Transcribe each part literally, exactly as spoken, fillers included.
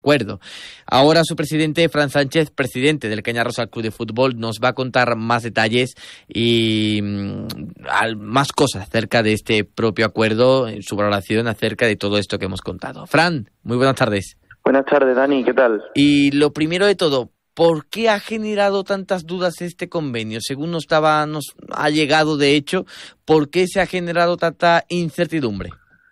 acuerdo. Ahora su presidente, Fran Sánchez, presidente del Cañarrosa Club de Fútbol, nos va a contar más detalles y mmm, más cosas acerca de este propio acuerdo, su valoración acerca de todo esto que hemos contado. Fran, muy buenas tardes. Buenas tardes, Dani, ¿qué tal? Y lo primero de todo, ¿por qué ha generado tantas dudas este convenio? Según nos, estaba, nos ha llegado, de hecho, ¿por qué se ha generado tanta incertidumbre?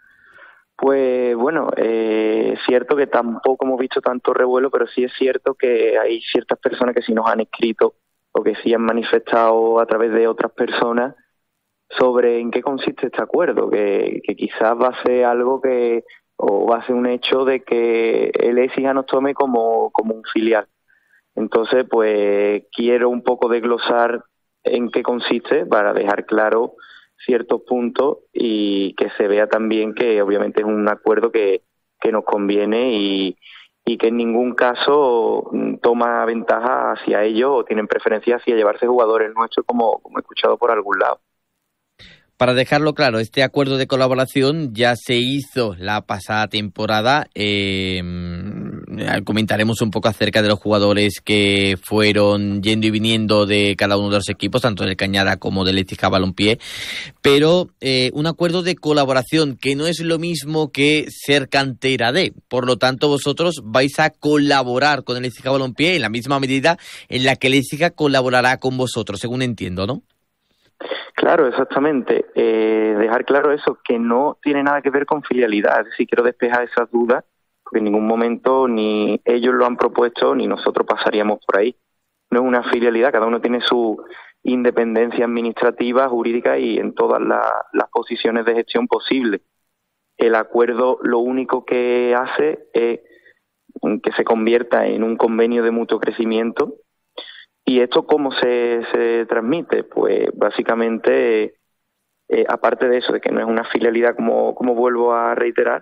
Pues bueno, eh, es cierto que tampoco hemos visto tanto revuelo, pero sí es cierto que hay ciertas personas que sí nos han escrito o que sí han manifestado a través de otras personas sobre en qué consiste este acuerdo, que, que quizás va a ser algo que, o va a ser un hecho de que el Écija nos tome como, como un filial. Entonces, pues quiero un poco desglosar en qué consiste para dejar claro ciertos puntos y que se vea también que obviamente es un acuerdo que, que nos conviene y, y que en ningún caso toma ventaja hacia ellos o tienen preferencia hacia llevarse jugadores nuestros como, como he escuchado por algún lado. Para dejarlo claro, este acuerdo de colaboración ya se hizo la pasada temporada. Eh, comentaremos un poco acerca de los jugadores que fueron yendo y viniendo de cada uno de los equipos, tanto del Cañada como del Écija Balompié. Pero eh, un acuerdo de colaboración que no es lo mismo que ser cantera de. Por lo tanto, vosotros vais a colaborar con el Écija Balompié en la misma medida en la que el Écija colaborará con vosotros, según entiendo, ¿no? Claro, exactamente. Eh, dejar claro eso, que no tiene nada que ver con filialidad. Es decir, quiero despejar esas dudas, porque en ningún momento ni ellos lo han propuesto ni nosotros pasaríamos por ahí. No es una filialidad, cada uno tiene su independencia administrativa, jurídica y en todas la, las posiciones de gestión posibles. El acuerdo lo único que hace es que se convierta en un convenio de mutuo crecimiento. ¿Y esto cómo se, se transmite? Pues básicamente, eh, aparte de eso, de que no es una filialidad, como, como vuelvo a reiterar,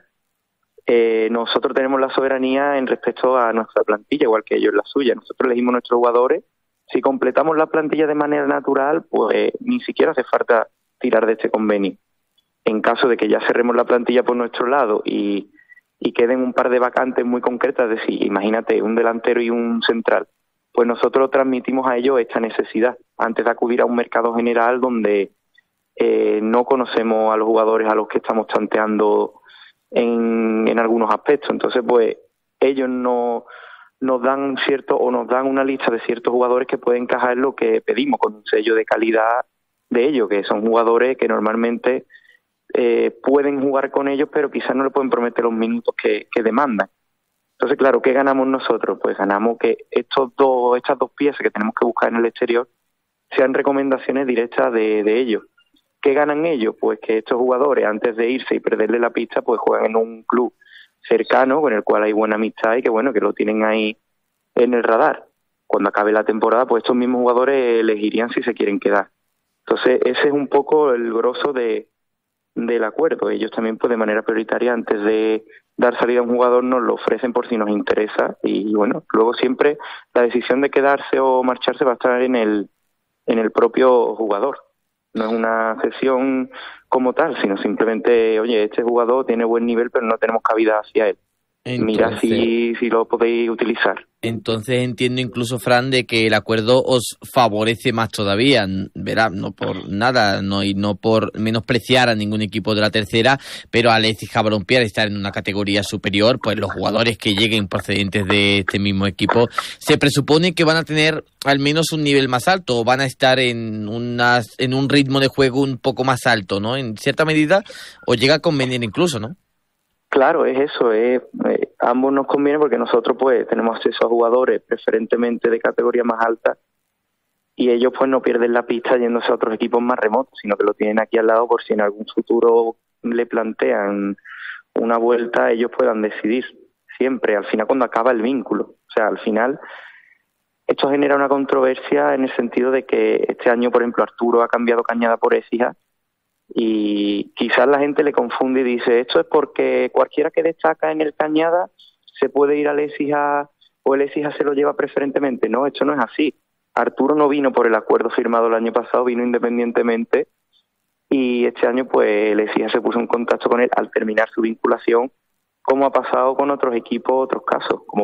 eh, nosotros tenemos la soberanía en respecto a nuestra plantilla, igual que ellos la suya. Nosotros elegimos nuestros jugadores. Si completamos la plantilla de manera natural, pues ni siquiera hace falta tirar de este convenio. En caso de que ya cerremos la plantilla por nuestro lado y, y queden un par de vacantes muy concretas, es decir, imagínate un delantero y un central, pues nosotros transmitimos a ellos esta necesidad antes de acudir a un mercado general donde eh, no conocemos a los jugadores a los que estamos tanteando en, en algunos aspectos. Entonces, pues ellos no, nos dan cierto o nos dan una lista de ciertos jugadores que pueden encajar en lo que pedimos con un sello de calidad de ellos, que son jugadores que normalmente eh, pueden jugar con ellos, pero quizás no le pueden prometer los minutos que, que demandan. Entonces, claro, ¿qué ganamos nosotros? Pues ganamos que estos dos, estas dos piezas que tenemos que buscar en el exterior sean recomendaciones directas de, de ellos. ¿Qué ganan ellos? Pues que estos jugadores, antes de irse y perderle la pista, pues juegan en un club cercano con el cual hay buena amistad y que, bueno, que lo tienen ahí en el radar. Cuando acabe la temporada, pues estos mismos jugadores elegirían si se quieren quedar. Entonces, ese es un poco el grosso de, del acuerdo. Ellos también, pues de manera prioritaria, antes de dar salida a un jugador, nos lo ofrecen por si nos interesa y bueno, luego siempre la decisión de quedarse o marcharse va a estar en el en el propio jugador. No es una cesión como tal, sino simplemente, oye, este jugador tiene buen nivel pero no tenemos cabida hacia él. Entonces, mira si, si lo podéis utilizar. Entonces entiendo incluso, Fran, de que el acuerdo os favorece más todavía. Verá, no por nada, no y no por menospreciar a ningún equipo de la tercera, pero al Écija Balompié, al estar en una categoría superior, pues los jugadores que lleguen procedentes de este mismo equipo se presupone que van a tener al menos un nivel más alto o van a estar en, unas, en un ritmo de juego un poco más alto, ¿no? En cierta medida, os llega a convenir incluso, ¿no? Claro, es eso, es, eh, ambos nos conviene porque nosotros pues tenemos acceso a jugadores preferentemente de categoría más alta y ellos pues no pierden la pista yéndose a otros equipos más remotos, sino que lo tienen aquí al lado por si en algún futuro le plantean una vuelta, ellos puedan decidir siempre, al final cuando acaba el vínculo. O sea, al final esto genera una controversia en el sentido de que este año, por ejemplo, Arturo ha cambiado Cañada por Écija. Y quizás la gente le confunde y dice, esto es porque cualquiera que destaca en el Cañada se puede ir al Écija o el Écija se lo lleva preferentemente. No, esto no es así. Arturo no vino por el acuerdo firmado el año pasado, vino independientemente y este año pues el Écija se puso en contacto con él al terminar su vinculación, como ha pasado con otros equipos, otros casos, como